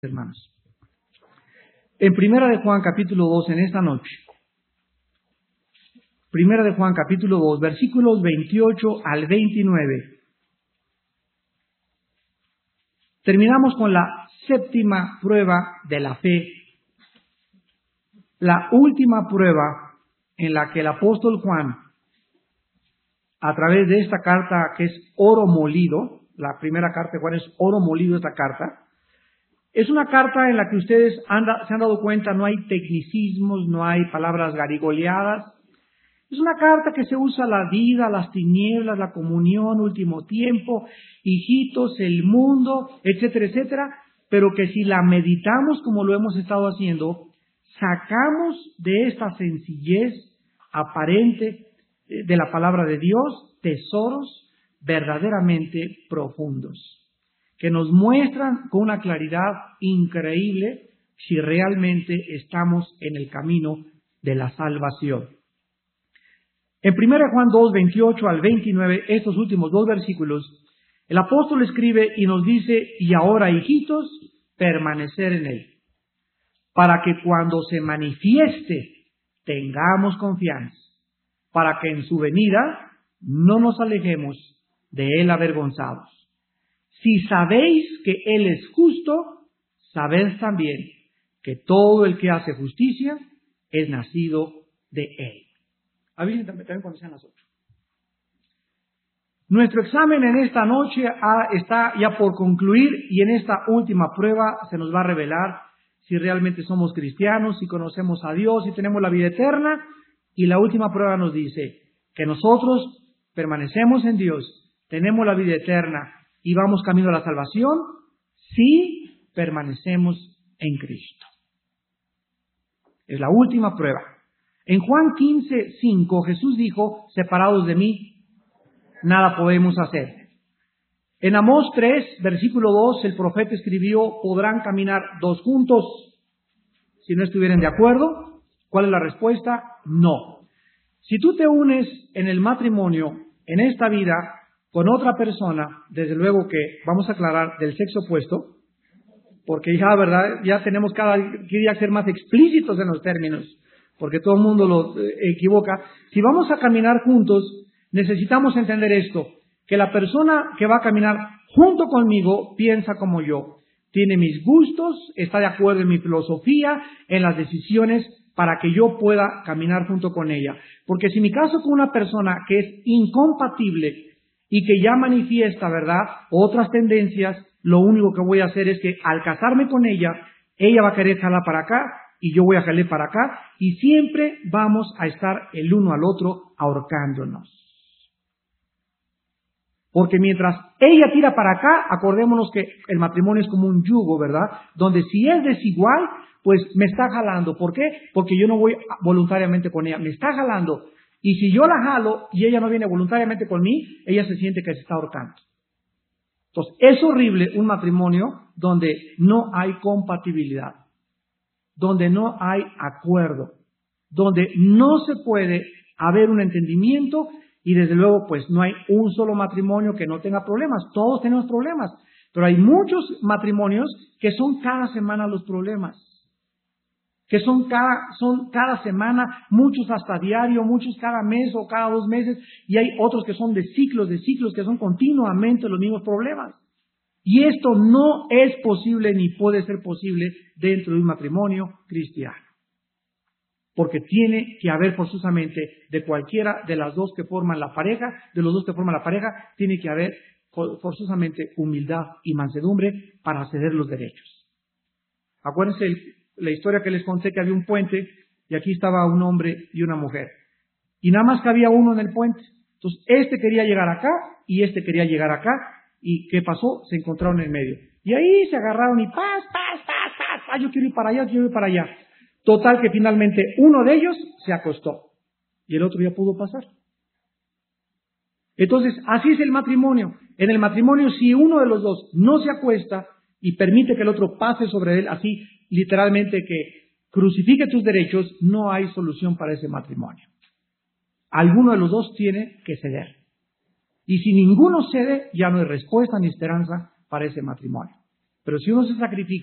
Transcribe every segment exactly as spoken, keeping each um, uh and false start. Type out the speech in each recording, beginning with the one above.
Hermanos, en Primera de Juan capítulo dos, en esta noche, Primera de Juan capítulo dos, versículos veintiocho al veintinueve, terminamos con la séptima prueba de la fe, la última prueba en la que el apóstol Juan, a través de esta carta que es oro molido, la primera carta de Juan es oro molido esta carta, es una carta en la que ustedes han, se han dado cuenta, no hay tecnicismos, no hay palabras garigoleadas. Es una carta que se usa la vida, las tinieblas, la comunión, último tiempo, hijitos, el mundo, etcétera, etcétera, pero que si la meditamos como lo hemos estado haciendo, sacamos de esta sencillez aparente de la palabra de Dios tesoros verdaderamente profundos, que nos muestran con una claridad increíble si realmente estamos en el camino de la salvación. En Primera de Juan dos, veintiocho al veintinueve, estos últimos dos versículos, el apóstol escribe y nos dice: y ahora, hijitos, permanecer en él, para que cuando se manifieste tengamos confianza, para que en su venida no nos alejemos de él avergonzados. Si sabéis que él es justo, sabed también que todo el que hace justicia es nacido de él. Avisen también, también cuando sean las ocho. Nuestro examen en esta noche está ya por concluir, y en esta última prueba se nos va a revelar si realmente somos cristianos, si conocemos a Dios, si tenemos la vida eterna. Y la última prueba nos dice que nosotros permanecemos en Dios, tenemos la vida eterna y vamos camino a la salvación si permanecemos en Cristo. Es la última prueba. En Juan quince, cinco, Jesús dijo: separados de mí, nada podemos hacer. En Amós tres, versículo dos, el profeta escribió: podrán caminar dos juntos si no estuvieran de acuerdo. ¿Cuál es la respuesta? No. Si tú te unes en el matrimonio, en esta vida, con otra persona, desde luego que vamos a aclarar del sexo opuesto, porque ya, ¿verdad? Ya tenemos cada día que ser más explícitos en los términos, porque todo el mundo lo eh, equivoca. Si vamos a caminar juntos, necesitamos entender esto, que la persona que va a caminar junto conmigo piensa como yo, tiene mis gustos, está de acuerdo en mi filosofía, en las decisiones, para que yo pueda caminar junto con ella. Porque si me caso con una persona que es incompatible y que ya manifiesta, ¿verdad?, otras tendencias, lo único que voy a hacer es que al casarme con ella, ella va a querer jalar para acá y yo voy a jalar para acá, y siempre vamos a estar el uno al otro ahorcándonos. Porque mientras ella tira para acá, acordémonos que el matrimonio es como un yugo, ¿verdad?, donde si es desigual, pues me está jalando. ¿Por qué? Porque yo no voy voluntariamente con ella, me está jalando. Y si yo la jalo y ella no viene voluntariamente con mí, ella se siente que se está ahorcando. Entonces, es horrible un matrimonio donde no hay compatibilidad, donde no hay acuerdo, donde no se puede haber un entendimiento, y desde luego pues no hay un solo matrimonio que no tenga problemas. Todos tenemos problemas, pero hay muchos matrimonios que son cada semana los problemas, que son cada, son cada semana, muchos hasta diario, muchos cada mes o cada dos meses, y hay otros que son de ciclos, de ciclos, que son continuamente los mismos problemas. Y esto no es posible ni puede ser posible dentro de un matrimonio cristiano, porque tiene que haber forzosamente, de cualquiera de las dos que forman la pareja, de los dos que forman la pareja, tiene que haber forzosamente humildad y mansedumbre para ceder los derechos. Acuérdense el la historia que les conté, que había un puente y aquí estaba un hombre y una mujer, y nada más cabía uno en el puente. Entonces este quería llegar acá y este quería llegar acá, y ¿qué pasó? Se encontraron en medio y ahí se agarraron y paz, paz, paz, paz, paz, yo quiero ir para allá, yo quiero ir para allá. Total que finalmente uno de ellos se acostó y el otro ya pudo pasar. Entonces así es el matrimonio. En el matrimonio, si uno de los dos no se acuesta y permite que el otro pase sobre él, así literalmente que crucifique tus derechos, no hay solución para ese matrimonio. Alguno de los dos tiene que ceder. Y si ninguno cede, ya no hay respuesta ni esperanza para ese matrimonio. Pero si uno se sacrifica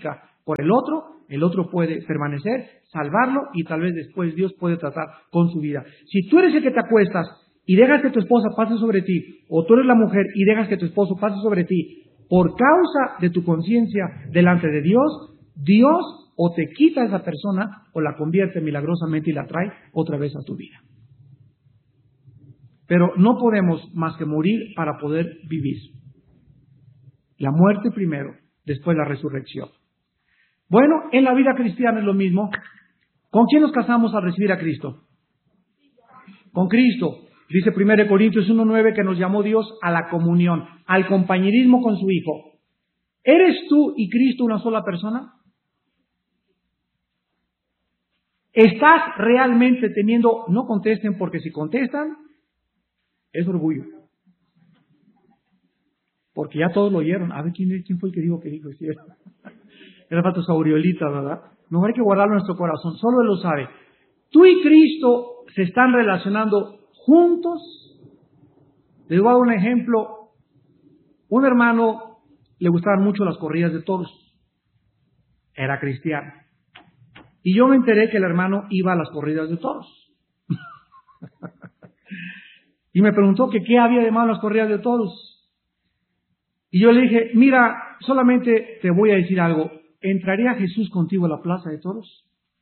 por el otro, el otro puede permanecer, salvarlo y tal vez después Dios puede tratar con su vida. Si tú eres el que te acuestas y dejas que tu esposa pase sobre ti, o tú eres la mujer y dejas que tu esposo pase sobre ti, por causa de tu conciencia delante de Dios, Dios o te quita a esa persona o la convierte milagrosamente y la trae otra vez a tu vida. Pero no podemos más que morir para poder vivir. La muerte primero, después la resurrección. Bueno, en la vida cristiana es lo mismo. ¿Con quién nos casamos al recibir a Cristo? Con Cristo. Dice primero Corintios uno nueve que nos llamó Dios a la comunión, al compañerismo con su Hijo. ¿Eres tú y Cristo una sola persona? ¿Estás realmente teniendo, no contesten porque si contestan, es orgullo? Porque ya todos lo oyeron. A ver, ¿quién, quién fue el que dijo que dijo? Era falta su aureolita, ¿verdad? Mejor hay que guardarlo en nuestro corazón, solo Él lo sabe. Tú y Cristo se están relacionando juntos. Les voy a dar un ejemplo. Un hermano le gustaban mucho las corridas de toros. Era cristiano. Y yo me enteré que el hermano iba a las corridas de toros. Y me preguntó que qué había de malo en las corridas de toros. Y yo le dije, mira, solamente te voy a decir algo. ¿Entraría Jesús contigo a la plaza de toros?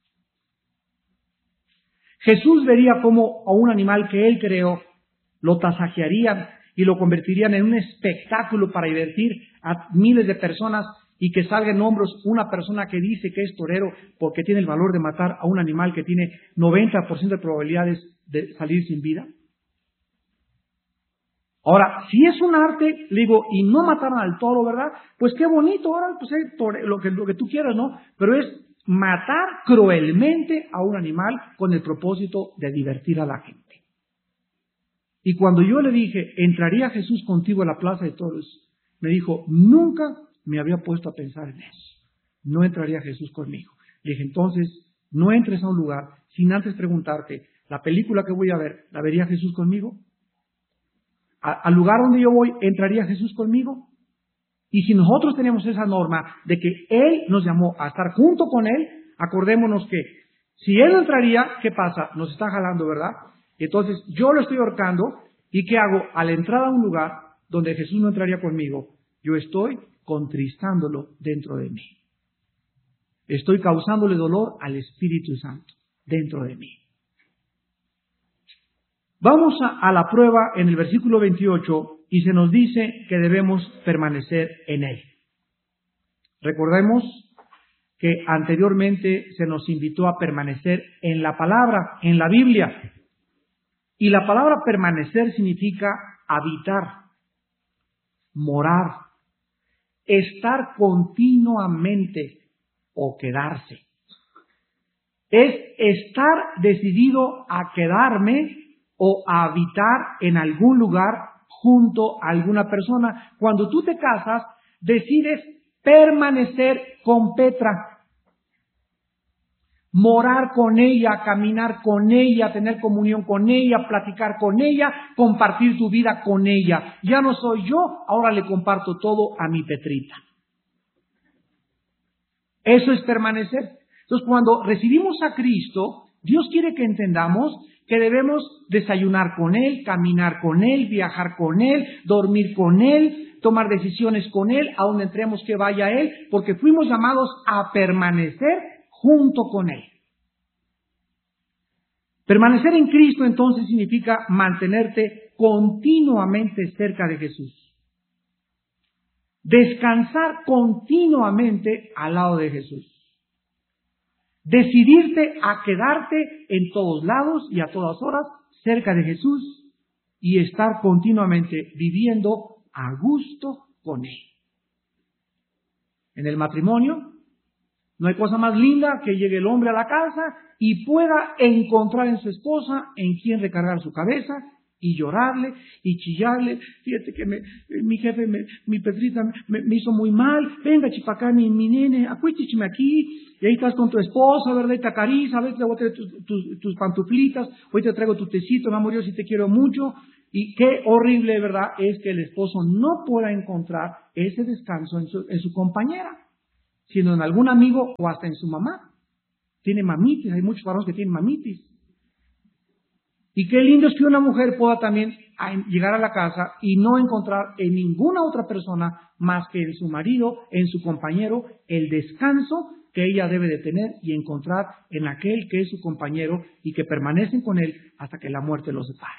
Jesús vería cómo a un animal que Él creó lo tasajearían y lo convertirían en un espectáculo para divertir a miles de personas y que salga en hombros una persona que dice que es torero porque tiene el valor de matar a un animal que tiene noventa por ciento de probabilidades de salir sin vida. Ahora, si es un arte, le digo, y no mataron al toro, ¿verdad? Pues qué bonito, ahora pues eh, tore, lo, que, lo que tú quieras, ¿no? Pero es matar cruelmente a un animal con el propósito de divertir a la gente. Y cuando yo le dije, ¿entraría Jesús contigo a la plaza de toros? Me dijo, nunca me había puesto a pensar en eso. No entraría Jesús conmigo. Le dije, entonces, no entres a un lugar sin antes preguntarte, ¿la película que voy a ver, la vería Jesús conmigo? Al lugar donde yo voy, ¿entraría Jesús conmigo? Y si nosotros tenemos esa norma de que Él nos llamó a estar junto con Él, acordémonos que si Él no entraría, ¿qué pasa? Nos está jalando, ¿verdad? Y entonces yo lo estoy ahorcando, ¿y qué hago? Al entrar a un lugar donde Jesús no entraría conmigo, yo estoy contristándolo dentro de mí. Estoy causándole dolor al Espíritu Santo dentro de mí. Vamos a, a la prueba en el versículo veintiocho y se nos dice que debemos permanecer en Él. Recordemos que anteriormente se nos invitó a permanecer en la palabra, en la Biblia. Y la palabra permanecer significa habitar, morar, estar continuamente o quedarse. Es estar decidido a quedarme o a habitar en algún lugar junto a alguna persona. Cuando tú te casas, decides permanecer con Petra, morar con ella, caminar con ella, tener comunión con ella, platicar con ella, compartir tu vida con ella. Ya no soy yo, ahora le comparto todo a mi Petrita. Eso es permanecer. Entonces, cuando recibimos a Cristo, Dios quiere que entendamos que debemos desayunar con Él, caminar con Él, viajar con Él, dormir con Él, tomar decisiones con Él, a donde entremos que vaya Él, porque fuimos llamados a permanecer junto con Él. Permanecer en Cristo entonces significa mantenerte continuamente cerca de Jesús. Descansar continuamente al lado de Jesús. Decidirte a quedarte en todos lados y a todas horas cerca de Jesús y estar continuamente viviendo a gusto con Él. En el matrimonio no hay cosa más linda que llegue el hombre a la casa y pueda encontrar en su esposa en quien recargar su cabeza y llorarle y chillarle. Fíjate que me, mi jefe, me, mi Petrita me, me hizo muy mal. Venga, chipacá, mi, mi nene, acuéstame aquí. Y ahí estás con tu esposa, ¿verdad? Y te acaricia, a veces te voy a traer tus, tus, tus pantuflitas, hoy te traigo tu tecito, mi amor, yo sí te quiero mucho. Y qué horrible, ¿verdad?, es que el esposo no pueda encontrar ese descanso en su, en su compañera. sino en algún amigo o hasta en su mamá. Tiene mamitis, hay muchos varones que tienen mamitis. Y qué lindo es que una mujer pueda también llegar a la casa y no encontrar en ninguna otra persona más que en su marido, en su compañero, el descanso que ella debe de tener y encontrar en aquel que es su compañero y que permanecen con él hasta que la muerte los separe.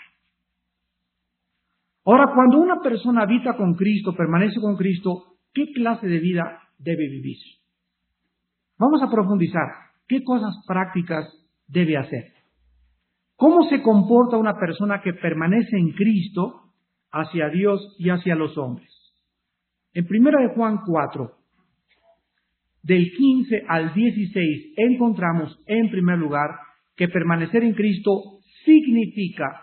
Ahora, cuando una persona habita con Cristo, permanece con Cristo, ¿qué clase de vida debe vivir? Vamos a profundizar. ¿Qué cosas prácticas debe hacer? ¿Cómo se comporta una persona que permanece en Cristo hacia Dios y hacia los hombres? En primera de Juan cuatro, del quince al dieciséis, encontramos en primer lugar que permanecer en Cristo significa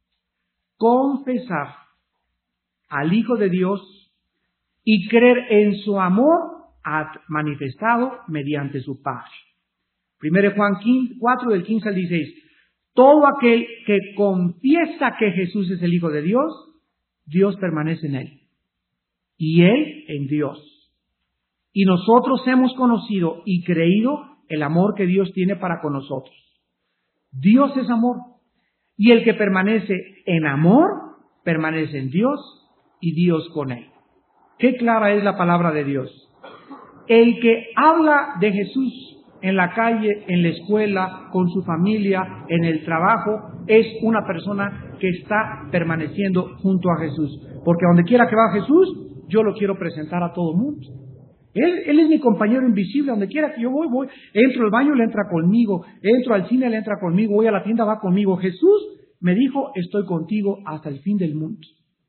confesar al Hijo de Dios y creer en su amor manifestado mediante su Padre. primera de Juan cuatro, del quince al dieciséis. Todo aquel que confiesa que Jesús es el Hijo de Dios, Dios permanece en él. Y él en Dios. Y nosotros hemos conocido y creído el amor que Dios tiene para con nosotros. Dios es amor. Y el que permanece en amor, permanece en Dios y Dios con él. Qué clara es la palabra de Dios. El que habla de Jesús en la calle, en la escuela, con su familia, en el trabajo, es una persona que está permaneciendo junto a Jesús. Porque donde quiera que va Jesús, yo lo quiero presentar a todo el mundo. Él, él es mi compañero invisible, donde quiera que yo voy, voy. Entro al baño, le entra conmigo. Entro al cine, le entra conmigo. Voy a la tienda, va conmigo. Jesús me dijo, estoy contigo hasta el fin del mundo.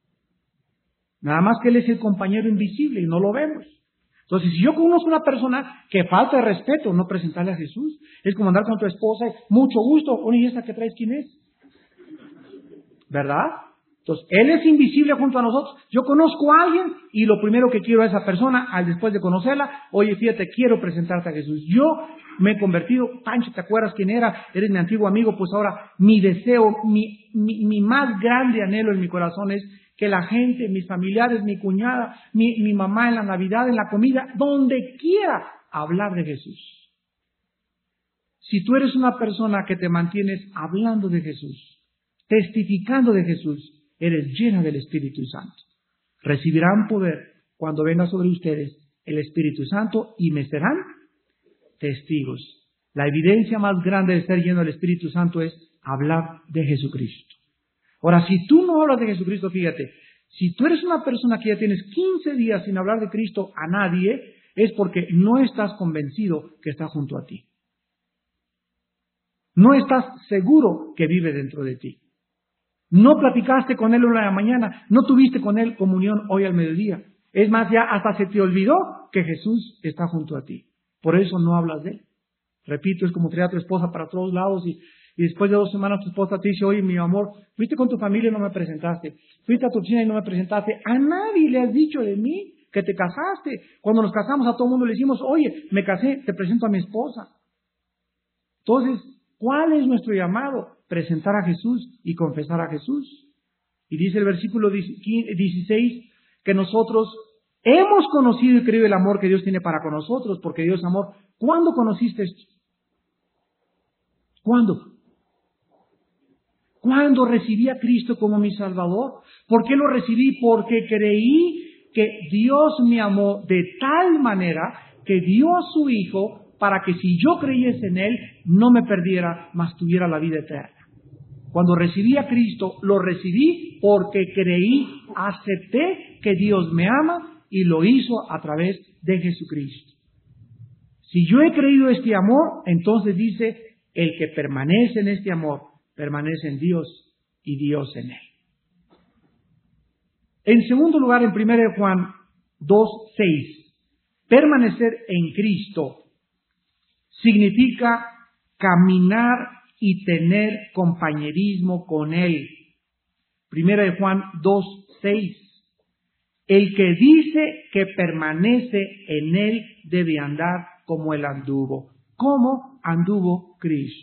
Nada más que Él es el compañero invisible y no lo vemos. Entonces, si yo conozco a una persona que falta de respeto, no presentarle a Jesús. Es como andar con tu esposa, mucho gusto, oye, ¿y esta que traes quién es? ¿Verdad? Entonces, Él es invisible junto a nosotros. Yo conozco a alguien y lo primero que quiero a esa persona, al después de conocerla, oye, fíjate, quiero presentarte a Jesús. Yo me he convertido, Pancho, ¿te acuerdas quién era? Eres mi antiguo amigo, pues ahora mi deseo, mi, mi, mi más grande anhelo en mi corazón es que la gente, mis familiares, mi cuñada, mi, mi mamá en la Navidad, en la comida, donde quiera hablar de Jesús. Si tú eres una persona que te mantienes hablando de Jesús, testificando de Jesús, eres llena del Espíritu Santo. Recibirán poder cuando venga sobre ustedes el Espíritu Santo y me serán testigos. La evidencia más grande de ser lleno del Espíritu Santo es hablar de Jesucristo. Ahora, si tú no hablas de Jesucristo, fíjate, si tú eres una persona que ya tienes quince días sin hablar de Cristo a nadie, es porque no estás convencido que está junto a ti. No estás seguro que vive dentro de ti. No platicaste con Él en la mañana, no tuviste con Él comunión hoy al mediodía. Es más, ya hasta se te olvidó que Jesús está junto a ti. Por eso no hablas de Él. Repito, es como traer a tu esposa para todos lados y Y después de dos semanas tu esposa te dice, oye, mi amor, fuiste con tu familia y no me presentaste. Fuiste a tu oficina y no me presentaste. A nadie le has dicho de mí que te casaste. Cuando nos casamos a todo el mundo le decimos, oye, me casé, te presento a mi esposa. Entonces, ¿cuál es nuestro llamado? Presentar a Jesús y confesar a Jesús. Y dice el versículo dieciséis que nosotros hemos conocido y creído el amor que Dios tiene para con nosotros, porque Dios es amor. ¿Cuándo conociste esto? ¿Cuándo? Cuando recibí a Cristo como mi Salvador. ¿Por qué lo recibí? Porque creí que Dios me amó de tal manera que dio a su Hijo para que si yo creyese en Él, no me perdiera, mas tuviera la vida eterna. Cuando recibí a Cristo, lo recibí porque creí, acepté que Dios me ama y lo hizo a través de Jesucristo. Si yo he creído este amor, entonces dice, el que permanece en este amor, permanece en Dios y Dios en él. En segundo lugar, en primera de Juan dos, seis, permanecer en Cristo significa caminar y tener compañerismo con Él. Primera de Juan dos, seis. El que dice que permanece en Él debe andar como Él anduvo. ¿Cómo anduvo Cristo?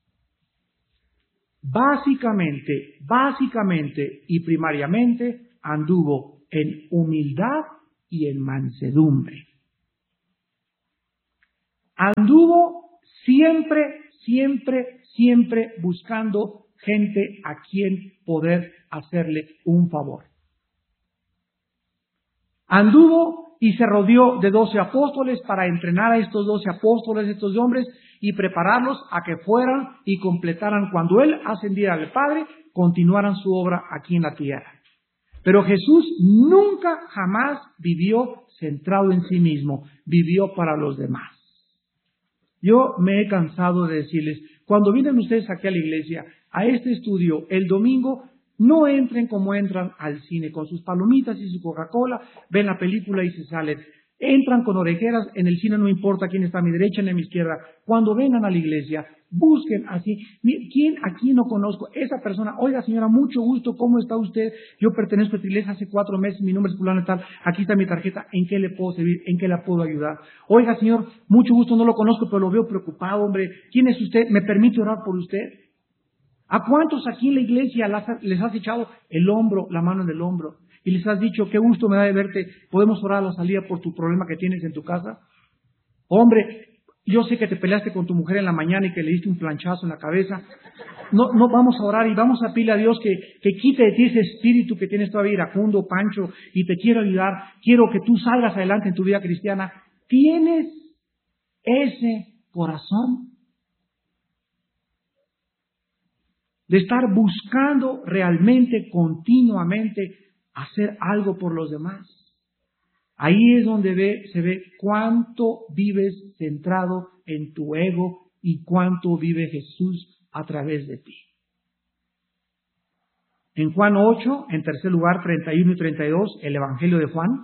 Básicamente, básicamente y primariamente anduvo en humildad y en mansedumbre. Anduvo siempre, siempre, siempre buscando gente a quien poder hacerle un favor. Anduvo y se rodeó de doce apóstoles para entrenar a estos doce apóstoles, estos hombres, y prepararlos a que fueran y completaran, cuando Él ascendiera al Padre, continuaran su obra aquí en la tierra. Pero Jesús nunca, jamás vivió centrado en sí mismo, vivió para los demás. Yo me he cansado de decirles, cuando vienen ustedes aquí a la iglesia, a este estudio, el domingo, no entren como entran al cine, con sus palomitas y su Coca-Cola, ven la película y se salen. Entran con orejeras, en el cine no importa quién está a mi derecha ni a mi izquierda. Cuando vengan a la iglesia, busquen así, ¿quién aquí no conozco? Esa persona, oiga señora, mucho gusto, ¿cómo está usted? Yo pertenezco a esta iglesia hace cuatro meses, mi nombre es fulano y tal, aquí está mi tarjeta, ¿en qué le puedo servir? ¿En qué la puedo ayudar? Oiga señor, mucho gusto, no lo conozco, pero lo veo preocupado, hombre. ¿Quién es usted? ¿Me permite orar por usted? ¿A cuántos aquí en la iglesia les has echado el hombro, la mano en el hombro? Y les has dicho, qué gusto me da de verte, podemos orar a la salida por tu problema que tienes en tu casa. Hombre, yo sé que te peleaste con tu mujer en la mañana y que le diste un planchazo en la cabeza. No, no vamos a orar y vamos a pedirle a Dios que, que quite de ti ese espíritu que tienes todavía iracundo, Pancho, y te quiero ayudar. Quiero que tú salgas adelante en tu vida cristiana. ¿Tienes ese corazón de estar buscando realmente, continuamente, hacer algo por los demás? Ahí es donde ve, se ve cuánto vives centrado en tu ego y cuánto vive Jesús a través de ti. En Juan ocho, en tercer lugar, treinta y uno y treinta y dos, el Evangelio de Juan,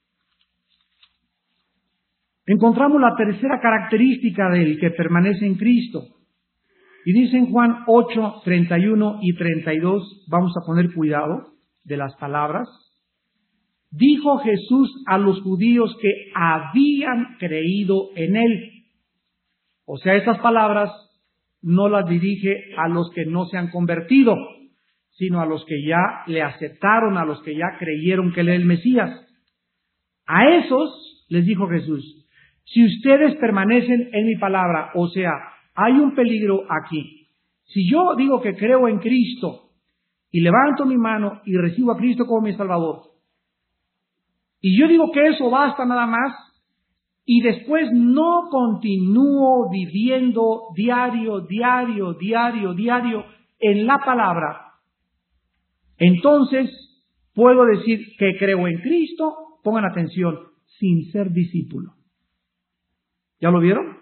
encontramos la tercera característica del que permanece en Cristo. Y dice en Juan ocho, treinta y uno y treinta y dos, vamos a poner cuidado de las palabras. Dijo Jesús a los judíos que habían creído en Él. O sea, estas palabras no las dirige a los que no se han convertido, sino a los que ya le aceptaron, a los que ya creyeron que Él es el Mesías. A esos les dijo Jesús, si ustedes permanecen en mi palabra, o sea, hay un peligro aquí. Si yo digo que creo en Cristo y levanto mi mano y recibo a Cristo como mi Salvador, y yo digo que eso basta nada más, y después no continúo viviendo diario, diario, diario, diario en la palabra, entonces puedo decir que creo en Cristo, pongan atención, sin ser discípulo. ¿Ya lo vieron?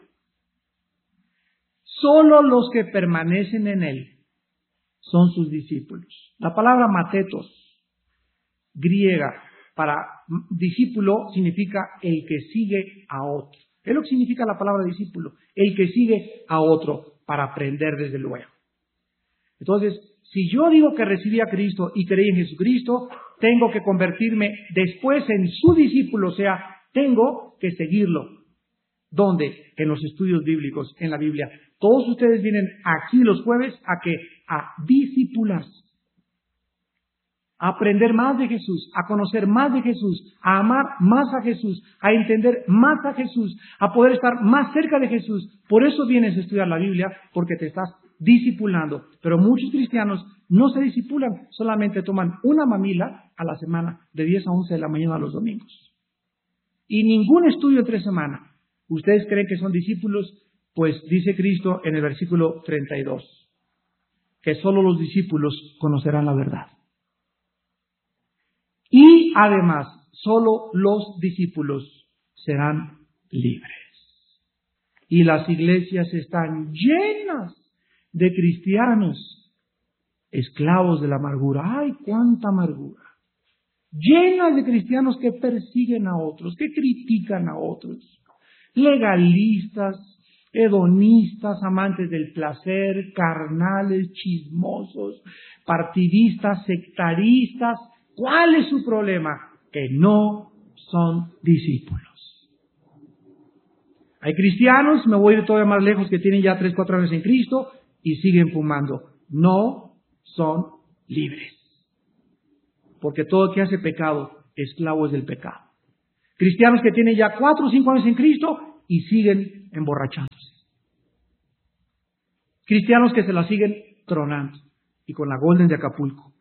Solo los que permanecen en Él son sus discípulos. La palabra matetos, griega, para discípulo significa el que sigue a otro. Es lo que significa la palabra discípulo, el que sigue a otro para aprender desde luego. Entonces, si yo digo que recibí a Cristo y creí en Jesucristo, tengo que convertirme después en su discípulo, o sea, tengo que seguirlo. ¿Dónde? En los estudios bíblicos, en la Biblia. Todos ustedes vienen aquí los jueves a que a discipularse, a aprender más de Jesús, a conocer más de Jesús, a amar más a Jesús, a entender más a Jesús, a poder estar más cerca de Jesús. Por eso vienes a estudiar la Biblia, porque te estás discipulando. Pero muchos cristianos no se discipulan, solamente toman una mamila a la semana, de diez a once de la mañana los domingos. Y ningún estudio entre semana. ¿Ustedes creen que son discípulos? Pues dice Cristo en el versículo treinta y dos, que solo los discípulos conocerán la verdad. Y además, solo los discípulos serán libres. Y las iglesias están llenas de cristianos esclavos de la amargura. ¡Ay, cuánta amargura! Llenas de cristianos que persiguen a otros, que critican a otros. Legalistas, hedonistas, amantes del placer, carnales, chismosos, partidistas, sectaristas. ¿Cuál es su problema? Que no son discípulos. Hay cristianos, me voy a ir todavía más lejos, que tienen ya tres, cuatro años en Cristo y siguen fumando. No son libres. Porque todo el que hace pecado, esclavo es del pecado. Cristianos que tienen ya cuatro o cinco años en Cristo y siguen emborrachándose. Cristianos que se la siguen tronando y con la Golden de Acapulco.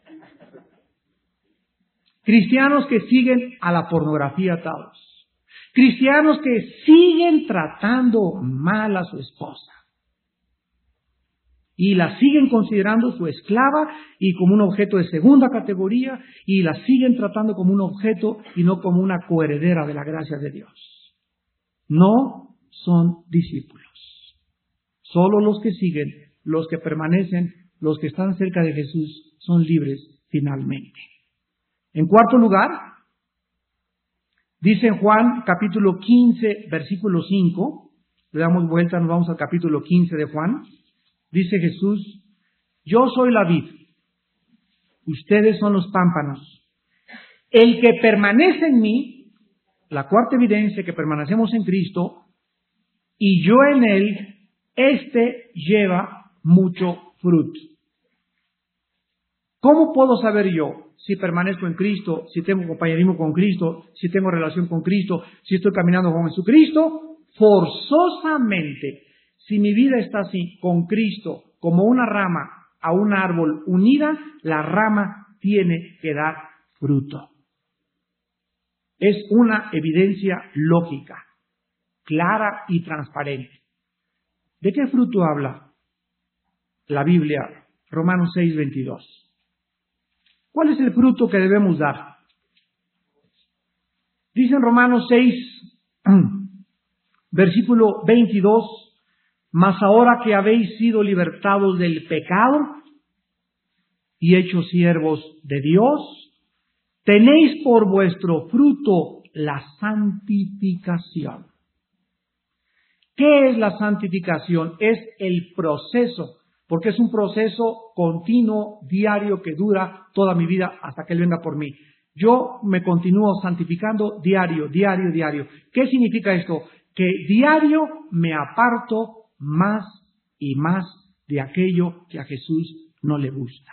Cristianos que siguen a la pornografía atados. Cristianos que siguen tratando mal a su esposa. Y la siguen considerando su esclava y como un objeto de segunda categoría y la siguen tratando como un objeto y no como una coheredera de la gracia de Dios. No son discípulos. Solo los que siguen, los que permanecen, los que están cerca de Jesús son libres finalmente. En cuarto lugar, dice en Juan capítulo quince, versículo cinco, le damos vuelta, nos vamos al capítulo quince de Juan. Dice Jesús, yo soy la vid, ustedes son los pámpanos. El que permanece en mí, la cuarta evidencia que permanecemos en Cristo, y yo en él, éste lleva mucho fruto. ¿Cómo puedo saber yo si permanezco en Cristo, si tengo compañerismo con Cristo, si tengo relación con Cristo, si estoy caminando con Jesucristo? Forzosamente. Si mi vida está así, con Cristo, como una rama a un árbol unida, la rama tiene que dar fruto. Es una evidencia lógica, clara y transparente. ¿De qué fruto habla la Biblia? Romanos seis, veintidós. ¿Cuál es el fruto que debemos dar? Dice en Romanos seis, versículo veintidós, mas ahora que habéis sido libertados del pecado y hechos siervos de Dios, tenéis por vuestro fruto la santificación. ¿Qué es la santificación? Es el proceso, porque es un proceso continuo, diario, que dura toda mi vida hasta que Él venga por mí. Yo me continúo santificando diario, diario, diario. ¿Qué significa esto? Que diario me aparto más y más de aquello que a Jesús no le gusta.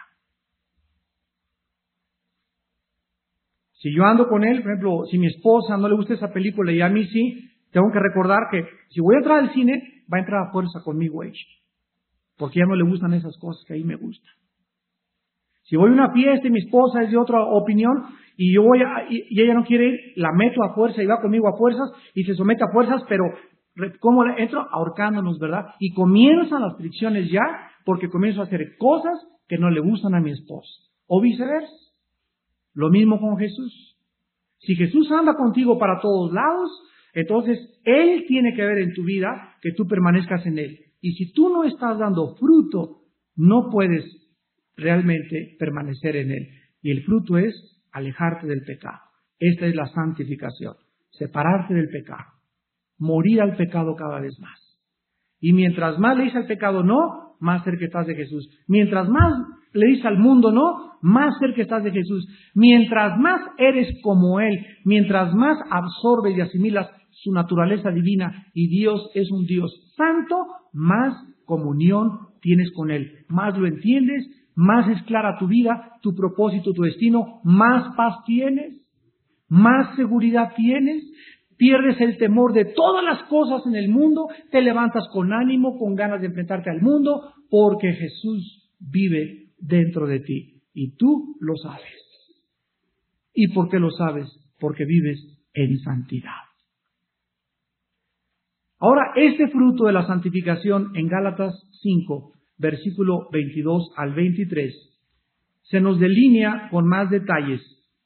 Si yo ando con Él, por ejemplo, si mi esposa no le gusta esa película y a mí sí, tengo que recordar que si voy a entrar al cine, va a entrar a fuerza conmigo ella, porque ya no le gustan esas cosas que a mí me gustan. Si voy a una fiesta y mi esposa es de otra opinión y yo voy a, y, y ella no quiere ir, la meto a fuerza y va conmigo a fuerzas y se somete a fuerzas, pero ¿cómo le entro? Ahorcándonos, ¿verdad? Y comienzan las fricciones ya, porque comienzo a hacer cosas que no le gustan a mi esposa. O viceversa. Lo mismo con Jesús. Si Jesús anda contigo para todos lados, entonces Él tiene que ver en tu vida que tú permanezcas en Él. Y si tú no estás dando fruto, no puedes realmente permanecer en Él. Y el fruto es alejarte del pecado. Esta es la santificación. Separarte del pecado. Morir al pecado cada vez más. Y mientras más le dices al pecado no, más cerca estás de Jesús. Mientras más le dices al mundo no, más cerca estás de Jesús. Mientras más eres como Él, mientras más absorbes y asimilas su naturaleza divina y Dios es un Dios santo, más comunión tienes con Él. Más lo entiendes, más es clara tu vida, tu propósito, tu destino, más paz tienes, más seguridad tienes. Pierdes el temor de todas las cosas en el mundo, te levantas con ánimo, con ganas de enfrentarte al mundo, porque Jesús vive dentro de ti y tú lo sabes. ¿Y por qué lo sabes? Porque vives en santidad. Ahora, este fruto de la santificación en Gálatas cinco, versículo veintidós al veintitrés, se nos delinea con más detalles.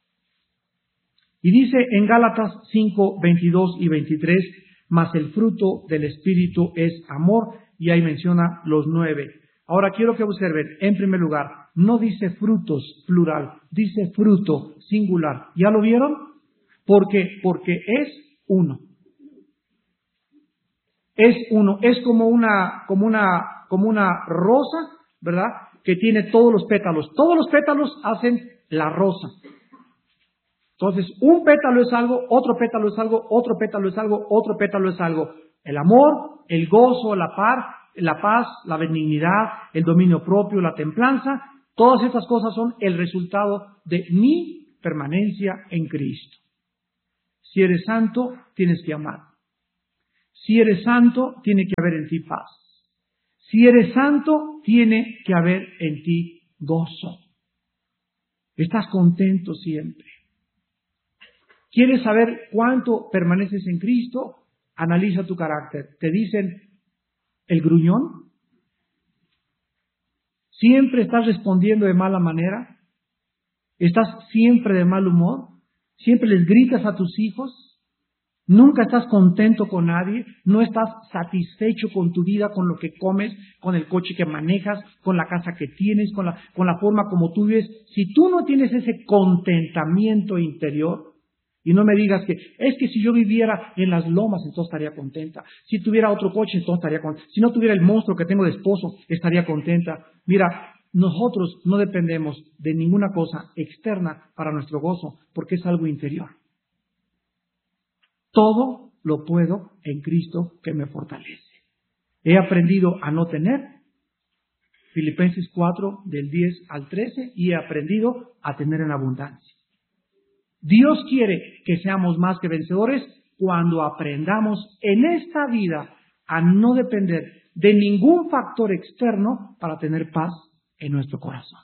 Y dice en Gálatas cinco, veintidós y veintitrés, mas el fruto del Espíritu es amor, y ahí menciona los nueve. Ahora quiero que observen, en primer lugar, no dice frutos, plural, dice fruto, singular. ¿Ya lo vieron? Porque, porque es uno. Es uno, es como una, como una, como una rosa, ¿verdad? Que tiene todos los pétalos. Todos los pétalos hacen la rosa. Entonces, un pétalo es algo, otro pétalo es algo, otro pétalo es algo, otro pétalo es algo. El amor, el gozo, la paz, la paz, la benignidad, el dominio propio, la templanza, todas estas cosas son el resultado de mi permanencia en Cristo. Si eres santo, tienes que amar. Si eres santo, tiene que haber en ti paz. Si eres santo, tiene que haber en ti gozo. Estás contento siempre. ¿Quieres saber cuánto permaneces en Cristo? Analiza tu carácter. ¿Te dicen el gruñón? ¿Siempre estás respondiendo de mala manera? ¿Estás siempre de mal humor? ¿Siempre les gritas a tus hijos? ¿Nunca estás contento con nadie? ¿No estás satisfecho con tu vida, con lo que comes, con el coche que manejas, con la casa que tienes, con la, con la forma como tú vives? Si tú no tienes ese contentamiento interior, y no me digas que es que si yo viviera en las lomas, entonces estaría contenta. Si tuviera otro coche, entonces estaría contenta. Si no tuviera el monstruo que tengo de esposo, estaría contenta. Mira, nosotros no dependemos de ninguna cosa externa para nuestro gozo, porque es algo interior. Todo lo puedo en Cristo que me fortalece. He aprendido a no tener, Filipenses cuatro, del diez al trece, y he aprendido a tener en abundancia. Dios quiere que seamos más que vencedores cuando aprendamos en esta vida a no depender de ningún factor externo para tener paz en nuestro corazón.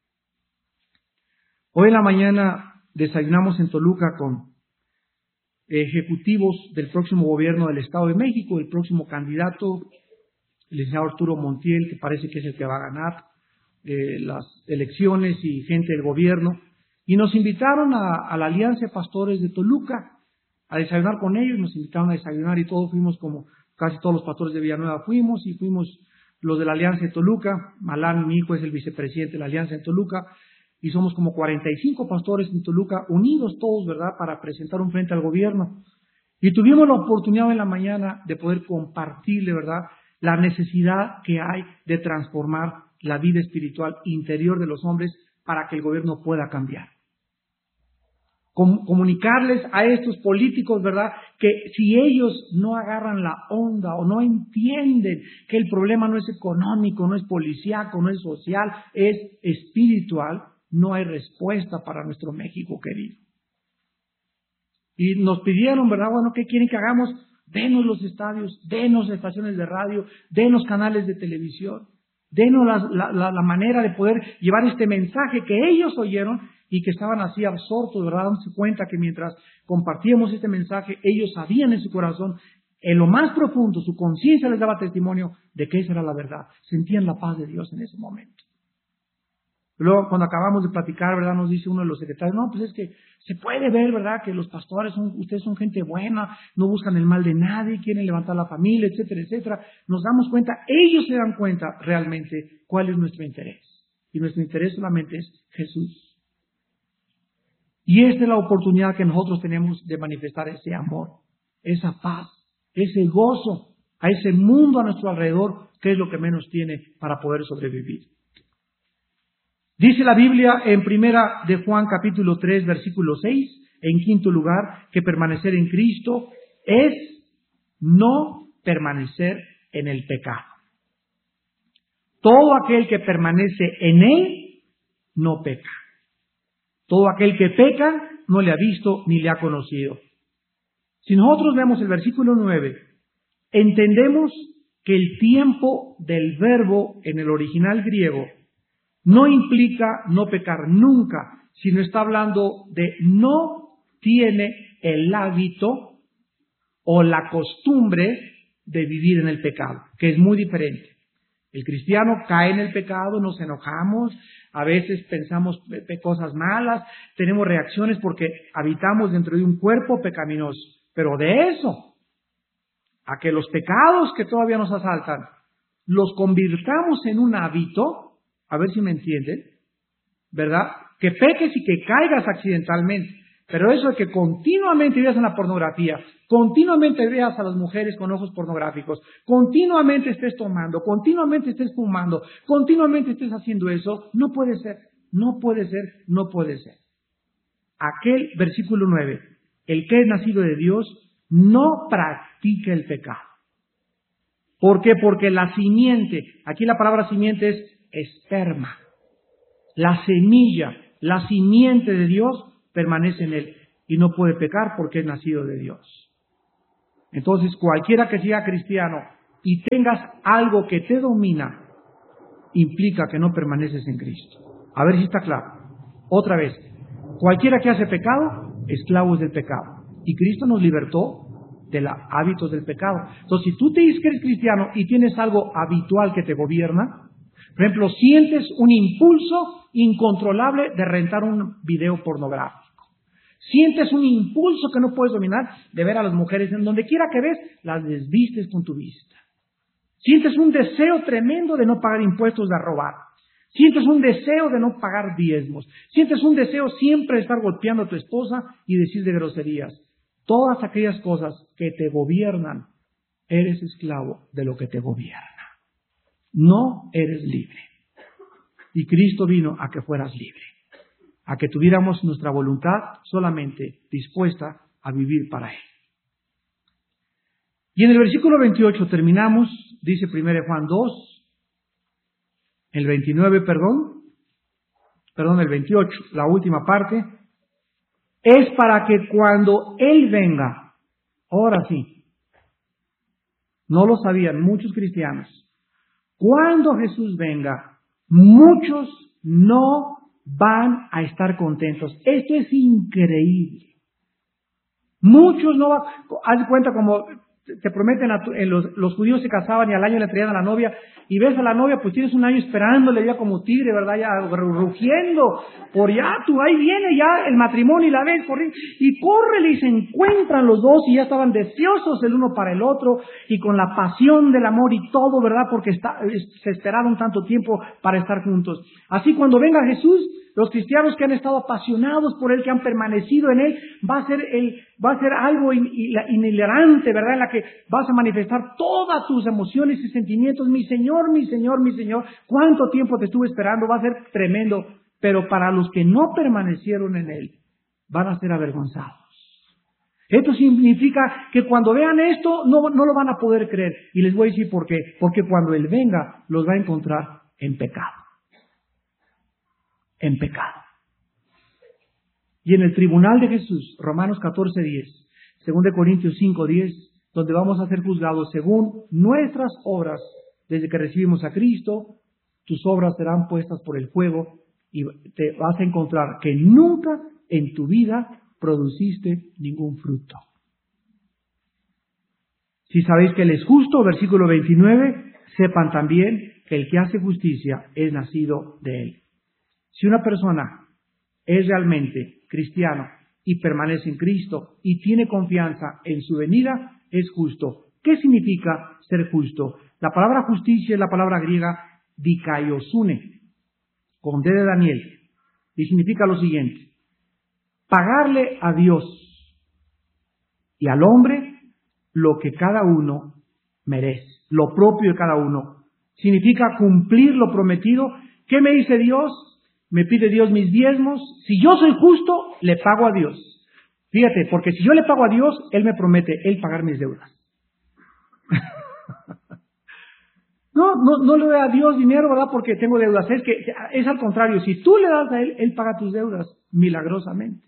Hoy en la mañana desayunamos en Toluca con ejecutivos del próximo gobierno del Estado de México, el próximo candidato, el licenciado Arturo Montiel, que parece que es el que va a ganar eh, las elecciones, y gente del gobierno, y nos invitaron a, a la Alianza de Pastores de Toluca a desayunar con ellos. Nos invitaron a desayunar y todos fuimos, como casi todos los pastores de Villanueva fuimos, y fuimos los de la Alianza de Toluca. Malán, mi hijo, es el vicepresidente de la Alianza de Toluca, y somos como cuarenta y cinco pastores en Toluca, unidos todos, ¿verdad?, para presentar un frente al gobierno. Y tuvimos la oportunidad en la mañana de poder compartirle, ¿verdad?, la necesidad que hay de transformar la vida espiritual interior de los hombres para que el gobierno pueda cambiar. Com- comunicarles a estos políticos, ¿verdad?, que si ellos no agarran la onda o no entienden que el problema no es económico, no es policíaco, no es social, es espiritual, no hay respuesta para nuestro México querido. Y nos pidieron, ¿verdad? Bueno, ¿qué quieren que hagamos? Denos los estadios, denos estaciones de radio, denos canales de televisión, denos la, la, la, la manera de poder llevar este mensaje que ellos oyeron y que estaban así absortos, ¿verdad?, dándose cuenta que mientras compartíamos este mensaje, ellos sabían en su corazón, en lo más profundo, su conciencia les daba testimonio de que esa era la verdad. Sentían la paz de Dios en ese momento. Luego, cuando acabamos de platicar, ¿verdad?, nos dice uno de los secretarios, no, pues es que se puede ver, ¿verdad?, que los pastores, son, ustedes son gente buena, no buscan el mal de nadie, quieren levantar la familia, etcétera, etcétera. Nos damos cuenta, ellos se dan cuenta realmente cuál es nuestro interés. Y nuestro interés solamente es Jesús. Y esta es la oportunidad que nosotros tenemos de manifestar ese amor, esa paz, ese gozo a ese mundo a nuestro alrededor, que es lo que menos tiene para poder sobrevivir. Dice la Biblia en primera de Juan capítulo tres, versículo seis, en quinto lugar, que permanecer en Cristo es no permanecer en el pecado. Todo aquel que permanece en Él no peca. Todo aquel que peca no le ha visto ni le ha conocido. Si nosotros vemos el versículo nueve, entendemos que el tiempo del verbo en el original griego no implica no pecar nunca, sino está hablando de no tiene el hábito o la costumbre de vivir en el pecado, que es muy diferente. El cristiano cae en el pecado, nos enojamos, a veces pensamos cosas malas, tenemos reacciones porque habitamos dentro de un cuerpo pecaminoso. Pero de eso, a que los pecados que todavía nos asaltan, los convirtamos en un hábito, a ver si me entienden, ¿verdad? Que peques y que caigas accidentalmente. Pero eso de que continuamente veas en la pornografía, continuamente veas a las mujeres con ojos pornográficos, continuamente estés tomando, continuamente estés fumando, continuamente estés haciendo eso, no puede ser, no puede ser, no puede ser. Aquel versículo nueve, el que es nacido de Dios no practica el pecado. ¿Por qué? Porque la simiente, aquí la palabra simiente es esperma. La semilla, la simiente de Dios permanece en él y no puede pecar porque es nacido de Dios. Entonces, cualquiera que sea cristiano y tengas algo que te domina, implica que no permaneces en Cristo. A ver si está claro. Otra vez, cualquiera que hace pecado, esclavo es del pecado. Y Cristo nos libertó de los hábitos del pecado. Entonces, si tú te dices que eres cristiano y tienes algo habitual que te gobierna, por ejemplo, sientes un impulso incontrolable de rentar un video pornográfico. Sientes un impulso que no puedes dominar de ver a las mujeres en donde quiera que ves, las desvistes con tu vista. Sientes un deseo tremendo de no pagar impuestos, de robar. Sientes un deseo de no pagar diezmos. Sientes un deseo siempre de estar golpeando a tu esposa y decir de groserías. Todas aquellas cosas que te gobiernan, eres esclavo de lo que te gobierna. No eres libre. Y Cristo vino a que fueras libre, a que tuviéramos nuestra voluntad solamente dispuesta a vivir para Él. Y en el versículo veintiocho terminamos, dice primero Juan dos, el veintinueve, perdón, perdón, el veintiocho, la última parte, es para que cuando Él venga, ahora sí, no lo sabían muchos cristianos, cuando Jesús venga, muchos no van a estar contentos. Esto es increíble. Muchos no van, haz cuenta como te prometen, a tu, en los, los judíos se casaban y al año le traían a la novia, y ves a la novia, pues tienes un año esperándole ya como tigre, ¿verdad? Ya rugiendo, por ya, tú ahí viene ya el matrimonio y la ves corriendo, y córrele y se encuentran los dos y ya estaban deseosos el uno para el otro, y con la pasión del amor y todo, ¿verdad? Porque está, se esperaron tanto tiempo para estar juntos. Así cuando venga Jesús, los cristianos que han estado apasionados por Él, que han permanecido en Él, va a ser el, va a ser algo in, inhilarante, ¿verdad? En la que vas a manifestar todas tus emociones y sentimientos. Mi Señor, mi Señor, mi Señor, ¿cuánto tiempo te estuve esperando? Va a ser tremendo. Pero para los que no permanecieron en Él, van a ser avergonzados. Esto significa que cuando vean esto, no, no lo van a poder creer. Y les voy a decir por qué. Porque cuando Él venga, los va a encontrar en pecado. En pecado. Y en el tribunal de Jesús, Romanos catorce diez, dos Corintios cinco diez, donde vamos a ser juzgados según nuestras obras, desde que recibimos a Cristo, tus obras serán puestas por el fuego y te vas a encontrar que nunca en tu vida produciste ningún fruto. Si sabéis que Él es justo, versículo veintinueve, sepan también que el que hace justicia es nacido de Él. Si una persona es realmente cristiano y permanece en Cristo y tiene confianza en su venida, es justo. ¿Qué significa ser justo? La palabra justicia es la palabra griega dikaiosune, con D de Daniel, y significa lo siguiente: pagarle a Dios y al hombre lo que cada uno merece, lo propio de cada uno. Significa cumplir lo prometido. ¿Qué me dice Dios? Me pide Dios mis diezmos. Si yo soy justo, le pago a Dios. Fíjate, porque si yo le pago a Dios, Él me promete Él pagar mis deudas. no, no, no le doy a Dios dinero, ¿verdad? Porque tengo deudas. Es que es al contrario. Si tú le das a Él, Él paga tus deudas milagrosamente.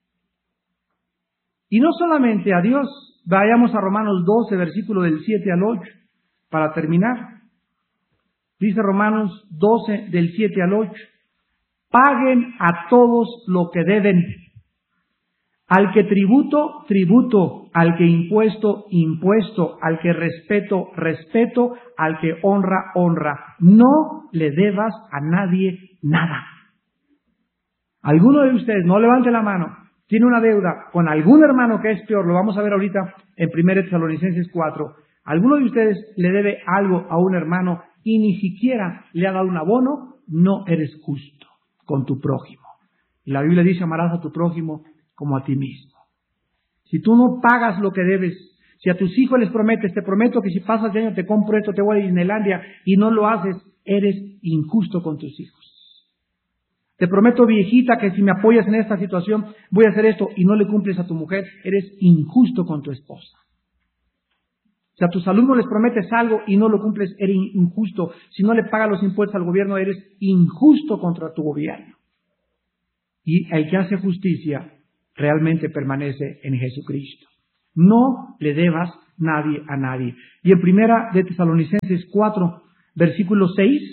Y no solamente a Dios. Vayamos a Romanos doce, versículo del siete al ocho, para terminar. Dice Romanos doce, del siete al ocho. Paguen a todos lo que deben. Al que tributo, tributo. Al que impuesto, impuesto. Al que respeto, respeto. Al que honra, honra. No le debas a nadie nada. Alguno de ustedes, no levante la mano, tiene una deuda con algún hermano que es peor, lo vamos a ver ahorita en primera Tesalonicenses cuatro. Alguno de ustedes le debe algo a un hermano y ni siquiera le ha dado un abono, no eres justo con tu prójimo. Y la Biblia dice: amarás a tu prójimo como a ti mismo. Si tú no pagas lo que debes, si a tus hijos les prometes, te prometo que si pasas de año te compro esto, te voy a Disneylandia, y no lo haces, eres injusto con tus hijos. Te prometo, viejita, que si me apoyas en esta situación, voy a hacer esto, y no le cumples a tu mujer, eres injusto con tu esposa. Si a tus alumnos les prometes algo y no lo cumples, eres injusto. Si no le pagas los impuestos al gobierno, eres injusto contra tu gobierno. Y el que hace justicia realmente permanece en Jesucristo. No le debas nadie a nadie. Y en primera de Tesalonicenses cuatro, versículo seis,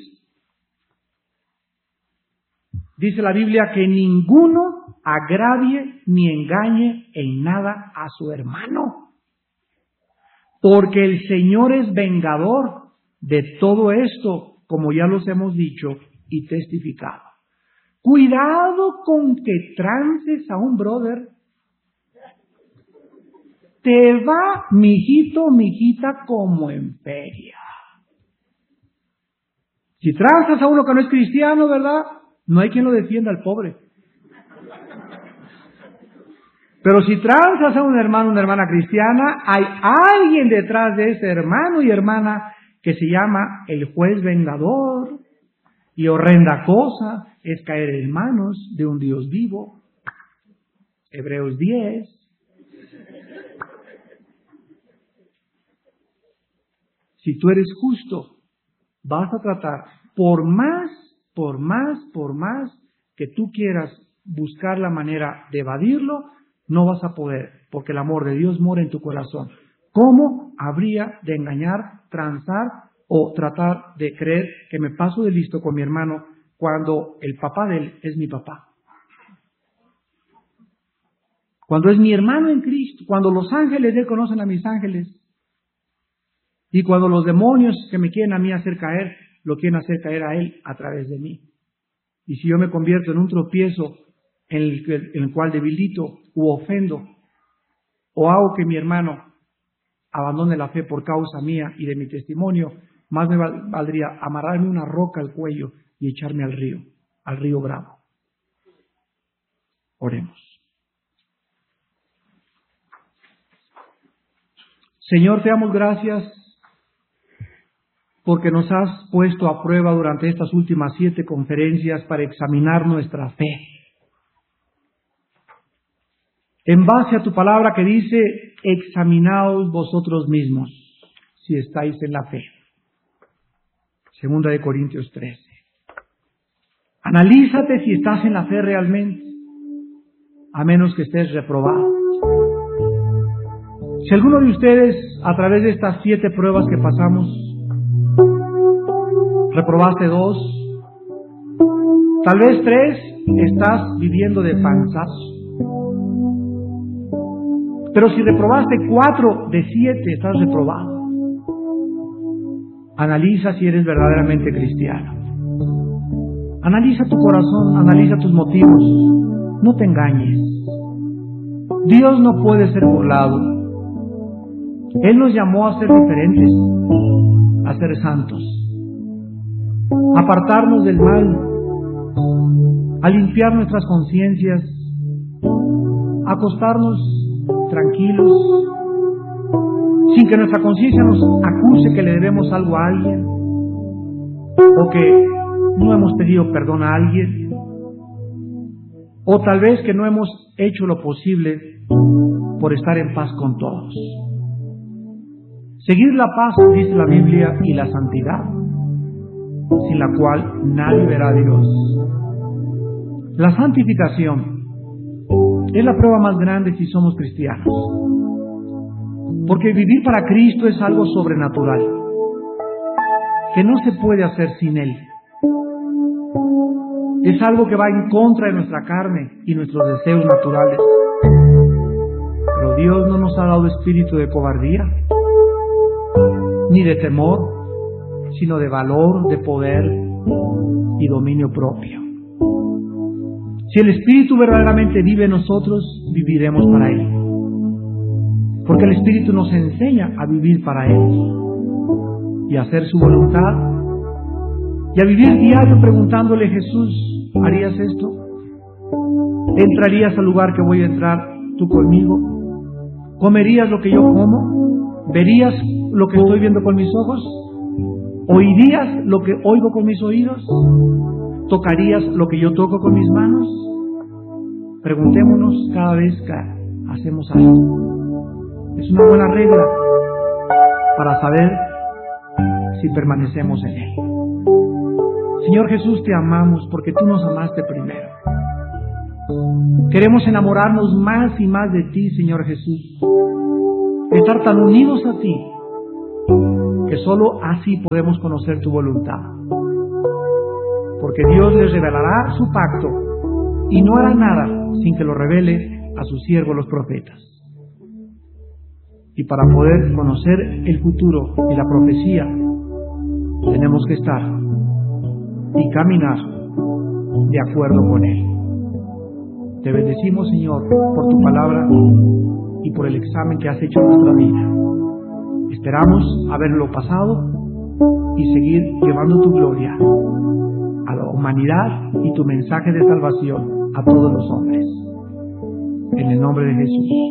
dice la Biblia que ninguno agravie ni engañe en nada a su hermano, porque el Señor es vengador de todo esto, como ya los hemos dicho y testificado. Cuidado con que trances a un brother. Te va, mijito, mijita, como en feria. Si tranzas a uno que no es cristiano, ¿verdad? No hay quien lo defienda al pobre. Pero si tranzas a un hermano, una hermana cristiana, hay alguien detrás de ese hermano y hermana que se llama el juez vengador. Y horrenda cosa es caer en manos de un Dios vivo. Hebreos diez. Si tú eres justo, vas a tratar, por más, por más, por más que tú quieras buscar la manera de evadirlo, no vas a poder, porque el amor de Dios mora en tu corazón. ¿Cómo habría de engañar, transar o tratar de creer que me paso de listo con mi hermano cuando el papá de él es mi papá? Cuando es mi hermano en Cristo, cuando los ángeles de él conocen a mis ángeles, y cuando los demonios que me quieren a mí hacer caer, lo quieren hacer caer a él a través de mí. Y si yo me convierto en un tropiezo en el, en el cual debilito u ofendo, o hago que mi hermano abandone la fe por causa mía y de mi testimonio, más me valdría amarrarme una roca al cuello y echarme al río, al río Bravo. Oremos. Señor, te damos gracias porque nos has puesto a prueba durante estas últimas siete conferencias para examinar nuestra fe. En base a tu palabra que dice, examinaos vosotros mismos si estáis en la fe. Segunda de Corintios trece. Analízate si estás en la fe realmente, a menos que estés reprobado. Si alguno de ustedes, a través de estas siete pruebas que pasamos, reprobaste dos, tal vez tres, estás viviendo de panzazo. Pero si reprobaste cuatro de siete, estás reprobado. Analiza si eres verdaderamente cristiano. Analiza tu corazón, analiza tus motivos. No te engañes. Dios no puede ser burlado. Él nos llamó a ser diferentes, a ser santos, a apartarnos del mal, a limpiar nuestras conciencias, a acostarnos tranquilos, sin que nuestra conciencia nos acuse que le debemos algo a alguien, o que no hemos pedido perdón a alguien, o tal vez que no hemos hecho lo posible por estar en paz con todos. Seguir la paz, dice la Biblia, y la santidad, sin la cual nadie verá a Dios. La santificación es la prueba más grande si somos cristianos, porque vivir para Cristo es algo sobrenatural, que no se puede hacer sin Él. Es algo que va en contra de nuestra carne y nuestros deseos naturales. Pero Dios no nos ha dado espíritu de cobardía, ni de temor, sino de valor, de poder y dominio propio. Si el Espíritu verdaderamente vive en nosotros, viviremos para Él. Porque el Espíritu nos enseña a vivir para Él y a hacer su voluntad y a vivir diario preguntándole: Jesús, ¿harías esto? ¿Entrarías al lugar que voy a entrar tú conmigo? ¿Comerías lo que yo como? ¿Verías lo que estoy viendo con mis ojos? ¿Oirías lo que oigo con mis oídos? ¿Tocarías lo que yo toco con mis manos? Preguntémonos cada vez que hacemos algo. Es una buena regla para saber si permanecemos en Él. Señor Jesús, te amamos porque tú nos amaste primero. Queremos enamorarnos más y más de ti, Señor Jesús. estar tan unidos a ti, que solo así podemos conocer tu voluntad. Porque Dios les revelará su pacto y no hará nada sin que lo revele a sus siervos los profetas. Y para poder conocer el futuro y la profecía, tenemos que estar y caminar de acuerdo con Él. Te bendecimos, Señor, por tu palabra y por el examen que has hecho en nuestra vida. Esperamos haberlo pasado y seguir llevando tu gloria a la humanidad y tu mensaje de salvación a todos los hombres. En el nombre de Jesús.